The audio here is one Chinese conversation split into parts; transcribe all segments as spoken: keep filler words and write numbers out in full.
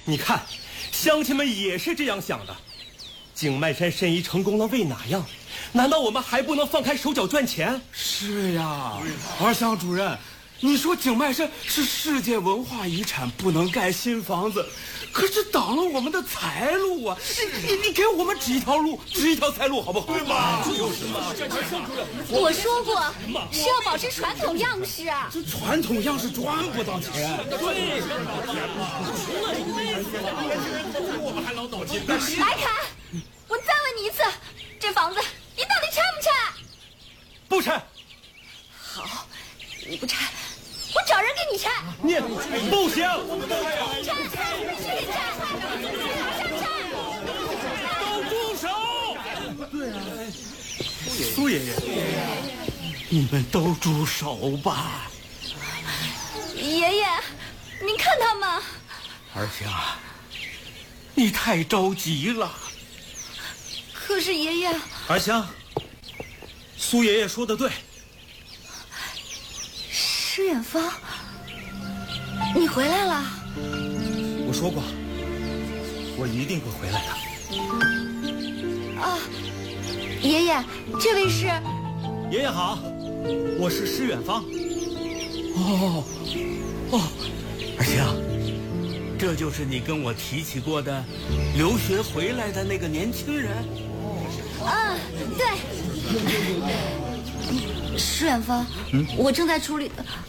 你看，乡亲们也是这样想的。景迈山申遗成功了，为哪样？难道我们还不能放开手脚赚钱？ 是呀，二乡主任，你说景迈山是世界文化遗产，不能盖新房子，可是挡了我们的财路啊！你你你给我们指一条路，指一条财路，好不好？对嘛？就是嘛。 我说过是要保持传统样式啊。 这传统样式赚不到钱。 对。 我们还老脑筋。 来看，我再问你一次，这房子你到底拆不拆？ 不拆。 好，你不拆，我找人给你拆。 你不行。 拆拆，是你拆，马上拆。 都住手！对啊， 苏爷爷，你们都住手吧。 爷爷，您看他们。 二香，你太着急了。 可是爷爷， 二香，苏爷爷说的对。 施远方，你回来了。 我说过，我一定会回来的。 啊，爷爷，这位是？ 爷爷好，我是施远方。 哦，哦，二香，这就是你跟我提起过的留学回来的那个年轻人。 啊，对。施远方，嗯，我正在处理。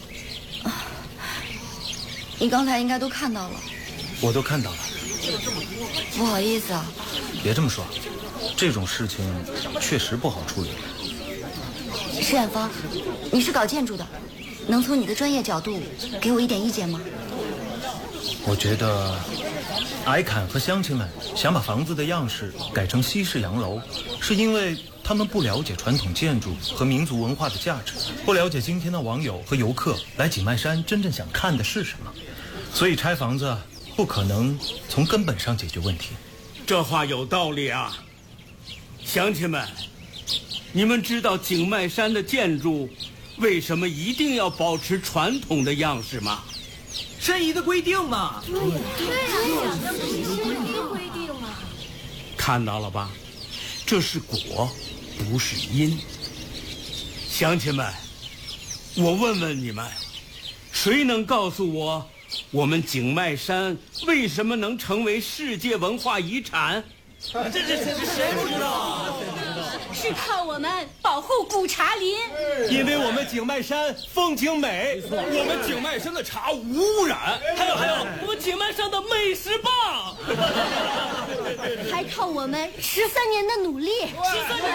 你刚才应该都看到了。 我都看到了。 不好意思啊。 别这么说，这种事情确实不好处理。 施远方，你是搞建筑的，能从你的专业角度给我一点意见吗？ 我觉得矮坎和乡亲们想把房子的样式改成西式洋楼，是因为他们不了解传统建筑和民族文化的价值，不了解今天的网友和游客来景迈山真正想看的是什么，所以拆房子不可能从根本上解决问题。 这话有道理啊。乡亲们，你们知道景迈山的建筑为什么一定要保持传统的样式吗？ 申遗的规定嘛。 对呀，规定啊。 看到了吧？这是果，不是因。乡亲们，我问问你们，谁能告诉我，我们景迈山为什么能成为世界文化遗产？ 这这这谁不知道啊？ 是靠我们保护古茶林， 因为我们景迈山风景美， 我们景迈山的茶无污染， 还有还有，我们景迈山的美食棒， 还靠我们十三年的努力。十三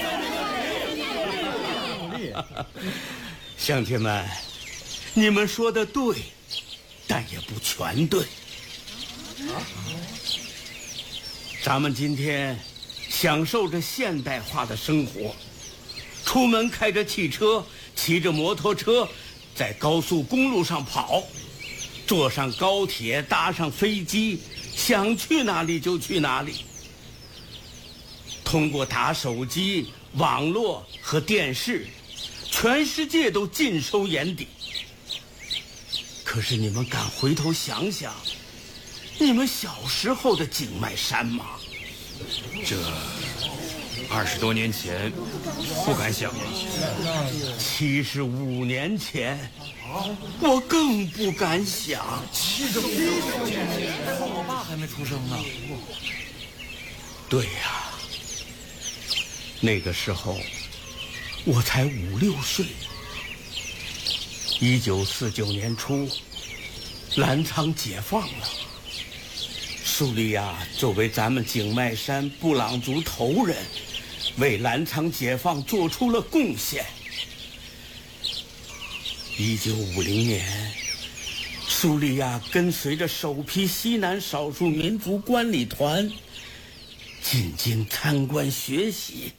年努力。乡亲们，你们说的对，但也不全对。啊，咱们今天享受着现代化的生活，出门开着汽车，骑着摩托车，在高速公路上跑，坐上高铁，搭上飞机，想去哪里就去哪里。通过打手机、网络和电视，全世界都尽收眼底。可是你们敢回头想想，你们小时候的景迈山吗？ 这二十多年前不敢想啊， 七十五年前我更不敢想。 七十五年前，我爸还没出生呢。 对呀，那个时候我才五六岁。一九四九年初，澜沧解放了。苏利亚作为咱们景迈山布朗族头人，为澜沧解放做出了贡献。一九五零年，苏利亚跟随着首批西南少数民族观礼团进京参观学习。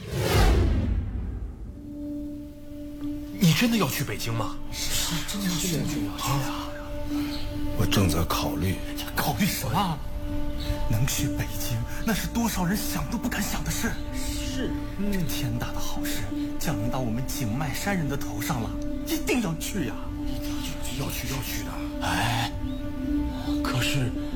你真的要去北京吗？ 是，真的要去啊！ 我正在考虑。 考虑什么？能去北京，那是多少人想都不敢想的事。 是， 这天大的好事降临到我们景迈山人的头上了，一定要去呀！ 一定要去，要去要去的。 哎，可是